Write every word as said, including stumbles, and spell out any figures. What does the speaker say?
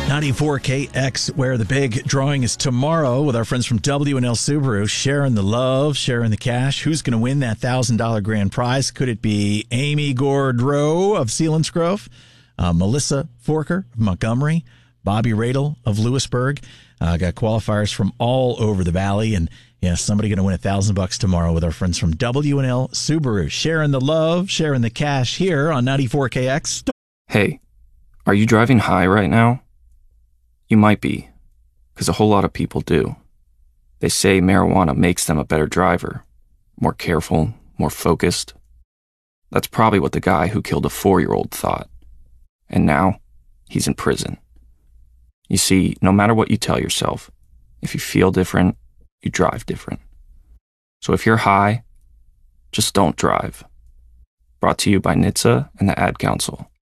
ninety-four K X, where the big drawing is tomorrow with our friends from W and L Subaru, sharing the love, sharing the cash. Who's going to win that one thousand dollars grand prize? Could it be Amy Gordrow of Selinsgrove, uh, Melissa Forker of Montgomery, Bobby Radel of Lewisburg? Uh, got qualifiers from all over the valley, and yeah, somebody going to win a thousand bucks tomorrow with our friends from W and L Subaru, sharing the love, sharing the cash here on ninety-four K X. Hey, are you driving high right now? You might be, because a whole lot of people do. They say marijuana makes them a better driver, more careful, more focused. That's probably what the guy who killed a four-year-old thought. And now, he's in prison. You see, no matter what you tell yourself, if you feel different, you drive different. So if you're high, just don't drive. Brought to you by N H T S A and the Ad Council.